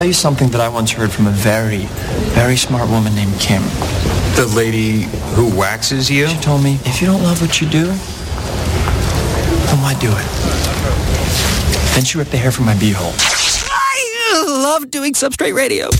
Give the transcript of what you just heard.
Tell you something that I once heard from a very, very smart woman named Kim. The lady who waxes you? She told me, if you don't love what you do, then why do it? Then she ripped the hair from my beehole. I love doing Substrate Radio.